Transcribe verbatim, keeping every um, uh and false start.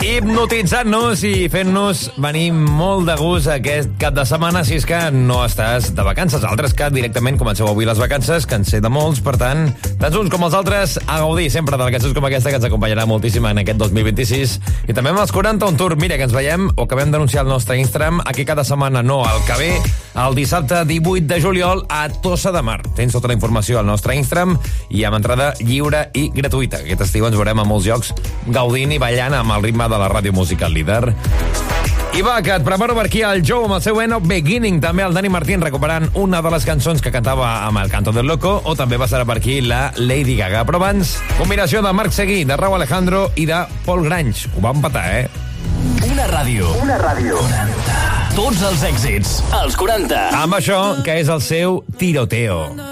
hipnotitzant-nos i fent-nos venir molt de gust aquest cap de setmana, si és que no estàs de vacances. Altres que directament comenceu avui les vacances, que en sé de molts, per tant, tant uns com els altres, a gaudir sempre de vacances com aquesta, que ens acompanyarà moltíssim en aquest dos mil vint-i-sis. I també amb els quaranta on tour. Mira, que ens veiem, o que vam denunciar al nostre Instagram, aquí cada setmana, no, el que ve, el dissabte divuit de juliol a Tossa de Mar. Tens tota la informació al nostre Instagram i amb entrada lliure i gratuïta. Aquest estiu ens veurem a molts llocs gaudint i ballant amb el ritme de la ràdio musical líder. I va, que et preparo per aquí el Joe amb el seu End of Beginning, també el Dani Martín recuperant una de les cançons que cantava amb el Canto del Loco, o també passarà per aquí la Lady Gaga. Però abans, combinació de Marc Seguí, de Rauw Alejandro i de Paul Grange. Ho va empatar, eh? Una ràdio. Una ràdio. quaranta. Tots els èxits. Els quaranta. Amb això, que és el seu tiroteo.